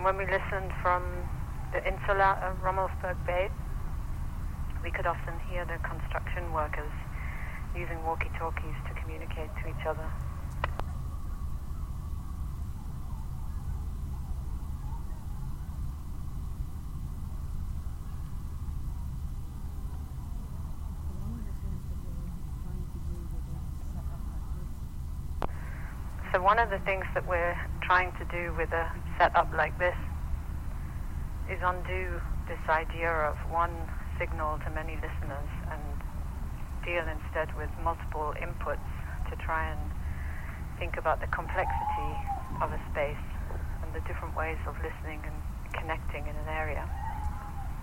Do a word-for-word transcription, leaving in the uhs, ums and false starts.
when we listened from the insula of Rummelsburg Bay, we could often hear the construction workers using walkie-talkies to communicate to each other. So one of the things that we're trying to do with a setup like this is undo this idea of one signal to many listeners and deal instead with multiple inputs to try and think about the complexity of a space and the different ways of listening and connecting in an area.